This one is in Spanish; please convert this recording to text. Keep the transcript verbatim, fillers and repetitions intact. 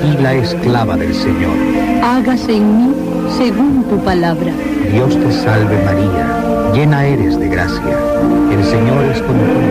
aquí la esclava del Señor. Hágase en mí según tu palabra. Dios te salve María, llena eres de gracia. El Señor es contigo.